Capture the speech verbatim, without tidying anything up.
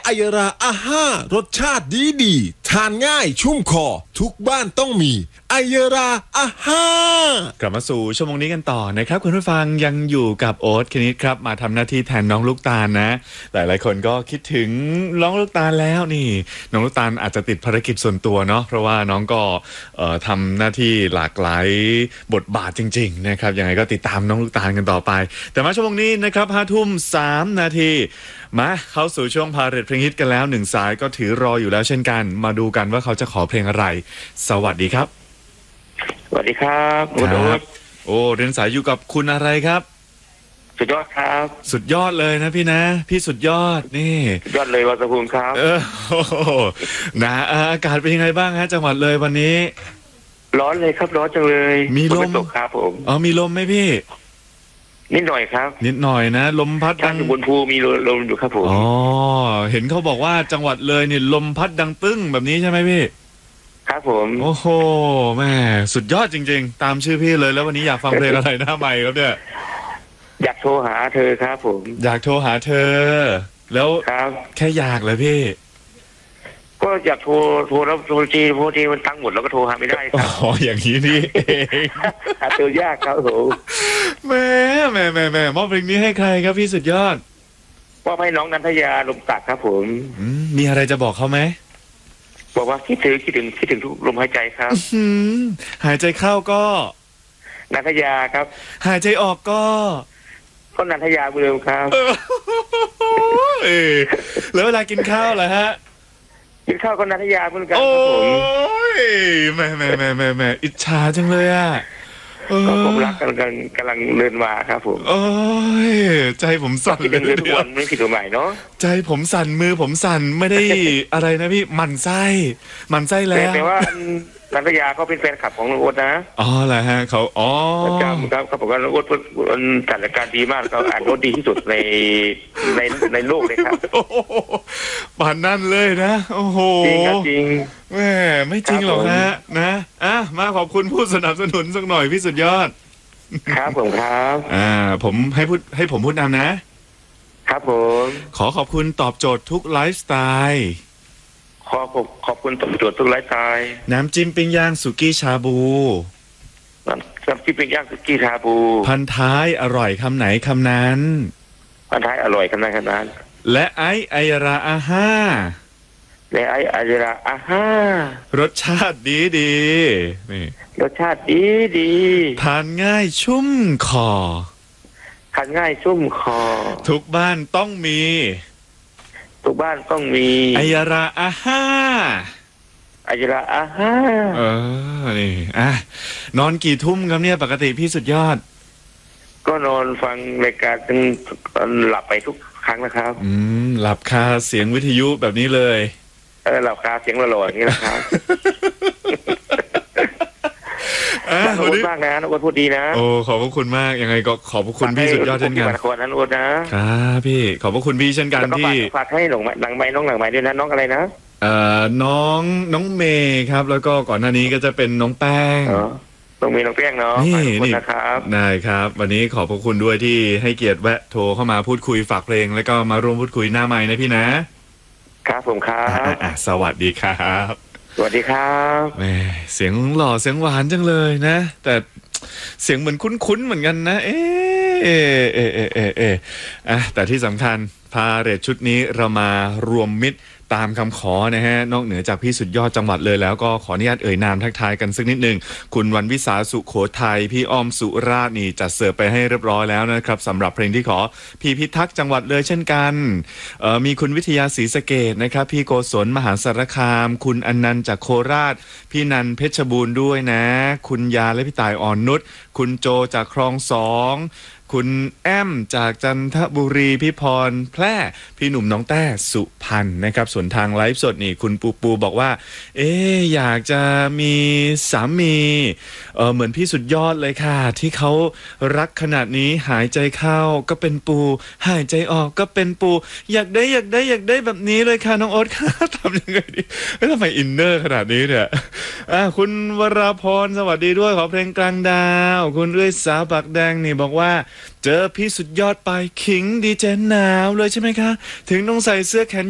ายราอาห้ารสชาติดีดีทานง่ายชุ่มคอทุกบ้านต้องมีอายราอาห้ากลับมาสู่ชั่วโมงนี้กันต่อนะครับคุณผู้ฟังยังอยู่กับโอ๊ตคณิตครับมาทำหน้าที่แทนน้องลูกตาลนะหลายๆคนก็คิดถึงน้องลูกตาลแล้วนี่น้องลูกตาลอาจจะติดภารกิจส่วนตัวเนาะเพราะว่าน้องก็เอ่อทำหน้าที่หลากหลายบทบาทจริงๆนะครับยังไงก็ติดตามน้องลูกตาลกันต่อไปแต่มาชั่วโมงนี้นะครับห้าทุ่มสามนาทีมาเข้าสู่ช่วงพาเรทเพลงฮิตกันแล้วหนึ่งสายก็ถือรออยู่แล้วเช่นกันมาดูกันว่าเขาจะขอเพลงอะไรสวัสดีครับสวัสดีครับครับโอ้เรียนสายอยู่กับคุณอะไรครับสุดยอดครับสุดยอดเลยนะพี่นะพี่สุดยอดนี่สุดยอดเลยวัชภูมิครับเออโอ้นะอากาศเป็นยังไงบ้างฮะจังหวัดเลยวันนี้ร้อนเลยครับร้อนจังเลยมีลมตกครับผมอ๋อมีลมไหมพี่นิดหน่อยครับนิดหน่อยนะลมพัดดังอยู่บนภูมีลมอยู่ครับผมอ๋อเห็นเขาบอกว่าจังหวัดเลยนี่ลมพัดดังตึ้งแบบนี้ใช่ไหมพี่ครับผมโอ้โหแม่สุดยอดจริงๆตามชื่อพี่เลยแล้ววันนี้อยากฟังเพลงอะไรหน้าใหม่ครับเนี่ยอยากโทรหาเธอครับผมอยากโทรหาเธอแล้วแค่อยากเลยพี่ก็อยากโทรโทรแล้วโทรจีโทรจีมันตั้งหมดแล้วก็โทรหาไม่ได้ครับอ๋ออย่างนี้นี่เองหาเธอยากครับผมแม่แม่แม่แม่มอบเพลงนี้ให้ใครครับพี่สุดยอดมอบให้น้องนันทยาลมตักครับผมมีอะไรจะบอกเขาไหมบอกว่าคิดถึงคิดถึงคิดถึงทุกลมหายใจครับหายใจเข้าก็นันทยาครับหายใจออกก็ก็นันทยาเหมือนเดิมครับแล้วเวลากินข้าวล่ะฮะกินข้าวก็นันทยาเหมือนกันครับผมโอ้ยแม่แม่แม่แม่แม่อิจฉาจังเลยอ่ะก็ผมรักกันกันกำลังเดินมาครับผมโอ้ยใจผมสั่นเลยทุกวันไม่ผิดตัวใหม่เนาะใจผมสั่นมือผมสั่นไม่ได้อะไรนะพี่หมั่นไส้หมั่นไส้แล้วแต่ว่านันทยาเขาเป็นแฟนคลับของลุงโอ๊ตนะอ๋อเหรอฮะเขาอ๋อประจำครับเขาบอกว่าลุงโอ๊ตจัดรายการดีมากเขาอ่านโน้ตดีที่สุดในในในโลกเลยครับป่านนั่นเลยนะโอ้โหจริงครับจริงแม่ไม่จริงหรอกฮะนะอ่ะมาขอบคุณผู้สนับสนุนสักหน่อยพี่สุดยอดครับผมครับอ่าผมให้พูดให้ผมพูดนำนะครับผมขอขอบคุณตอบโจทย์ทุกไลฟ์สไตล์ขอขอบคุณตำรวจทุกไลฟ์สไตล์น้ำจิ้มปิ้งย่างสุกี้ชาบูน้ำจิ้มปิ้งย่างสุกี้ชาบูพันท้ายอร่อยคำไหนคำนั้นพันท้ายอร่อยคำไหนคำนั้นและไอไอราอาห้าและไอไอราอาห้ารสชาติดีดีนี่รสชาติดีดีทานง่ายชุ่มคอทานง่ายชุ่มคอทุกบ้านต้องมีทุกบ้านต้องมีไอยาราอาห้าไอยาราอาห้าเออนี่อ่ะนอนกี่ทุ่มครับเนี่ยปกติพี่สุดยอดก็นอนฟังรายการจนหลับไปทุกครั้งนะครับอืมหลับคาเสียงวิทยุแบบนี้เลยเออหลับคาเสียงหล่อๆอย่างนี้นะครับขอบคุณมากนะน้องโอ๊ตพูดดีนะโอ้ขอบพระคุณมากยังไงก็ขอบพระคุณพี่สุดยอดเช่นกันขอบคุณนั้นโอ๊ตนะครับพี่ขอบพระคุณพี่เช่นกันที่ฝากให้หลงหลังไม้น้องหลังไม้ด้วยนะน้องอะไรนะเอ่อน้องน้องเมย์ครับแล้วก็ก่อนหน้านี้ก็จะเป็นน้องแป้งต้องมีน้องแป้งเนาะนี่นี่นะครับได้ครับวันนี้ขอบพระคุณด้วยที่ให้เกียรติแวะโทรเข้ามาพูดคุยฝากเพลงแล้วก็มาร่วมพูดคุยหน้าไมค์นะพี่นะครับผมครับสวัสดีครับสวัสดีครับแหมเสียงหล่อเสียงหวานจังเลยนะแต่เสียงเหมือนคุ้นๆเหมือนกันนะเอ๊ะเอ๊ะเอ๊ะเอ๊ะเอ๊ะเอ๊ะอ่ะแต่ที่สำคัญพาเรทชุดนี้เรามารวมมิตรตามคำขอนะฮะนอกเหนือจากพี่สุดยอดจังหวัดเลยแล้วก็ขออนุญาตเอ่ยนามทักทายกันสักนิดหนึ่งคุณวันวิสาสุโขทัยพี่อ้อมสุราษฎร์นี่จัดเสิร์ฟไปให้เรียบร้อยแล้วนะครับสำหรับเพลงที่ขอพี่พิทักษ์จังหวัดเลยเช่นกันเอ่อมีคุณวิทยาศรีสะเกษนะครับพี่โกศลมหาสารคามคุณอนันต์จากโคราชพี่นันเพชรบูรณ์ด้วยนะคุณยาและพี่ต่ายอ่อนนุชคุณโจจากคลองสองคุณแอมจากจันทบุรีพี่พรแพร่พี่หนุ่มน้องแต้สุพรรณนะครับส่วนทางไลฟ์สดนี่คุณปูปูบอกว่าเอ๊ะอยากจะมีสามีเออเหมือนพี่สุดยอดเลยค่ะที่เขารักขนาดนี้หายใจเข้าก็เป็นปูหายใจออกก็เป็นปูอยากได้อยากได้อยากได้แบบนี้เลยค่ะน้องโอ๊ตค่ะทำยังไงดีไม่ทำไมอินเนอร์ขนาดนี้เนี่ยอ่ะคุณวราพรสวัสดีด้วยขอเพลงกลางดาวคุณเอื้อยสาวปากแดงนี่บอกว่าเจอพี่สุดยอดไปขิงดีเจหนาวเลยใช่ไหมคะถึงต้องใส่เสื้อแขน